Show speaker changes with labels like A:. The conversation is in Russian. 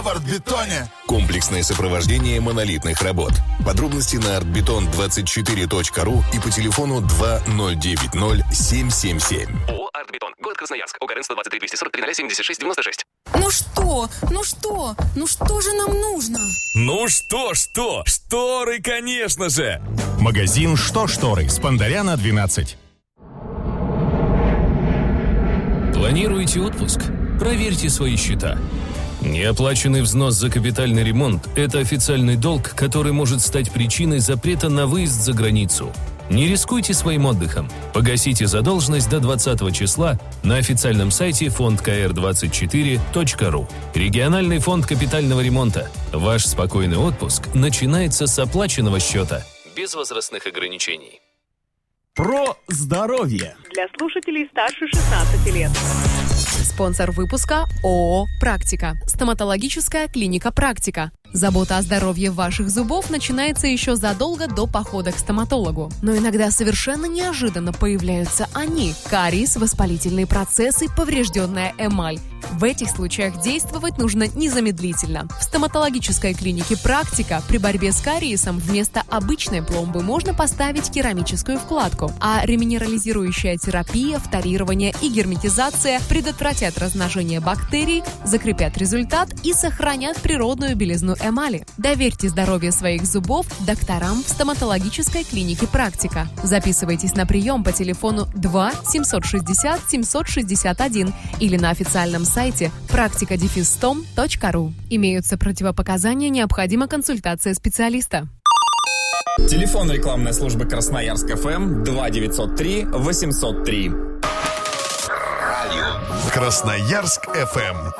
A: в Артбетоне.
B: Комплексное сопровождение монолитных работ. Подробности на artbeton24.ru и по телефону 2090-777.
C: ООО «Артбетон». Город Красноярск. ОГРН 123 243 076 96.
D: Ну что же нам нужно?
E: Ну что? Шторы, конечно же!
F: Магазин «Что шторы» с Пандаряна 12.
G: Планируете отпуск? Проверьте свои счета. Неоплаченный взнос за капитальный ремонт – это официальный долг, который может стать причиной запрета на выезд за границу. Не рискуйте своим отдыхом. Погасите задолженность до 20 числа на официальном сайте fondkr24.ru. Региональный фонд капитального ремонта. Ваш спокойный отпуск начинается с оплаченного счета. Без возрастных ограничений.
F: Про здоровье.
H: Для слушателей старше 16 лет.
D: Спонсор выпуска ООО «Практика». Стоматологическая клиника «Практика». Забота о здоровье ваших зубов начинается еще задолго до похода к стоматологу. Но иногда совершенно неожиданно появляются они – кариес, воспалительные процессы, поврежденная эмаль. В этих случаях действовать нужно незамедлительно. В стоматологической клинике «Практика» при борьбе с кариесом вместо обычной пломбы можно поставить керамическую вкладку, а реминерализирующая терапия, фторирование и герметизация предотвратят размножение бактерий, закрепят результат и сохранят природную белизну эмали. Доверьте здоровье своих зубов докторам в стоматологической клинике «Практика». Записывайтесь на прием по телефону 2 760 761 или на официальном сайте practica-stom.ru. Имеются противопоказания, необходима консультация специалиста.
E: Телефон рекламной службы Красноярск ФМ 2903 803.
A: Красноярск ФМ.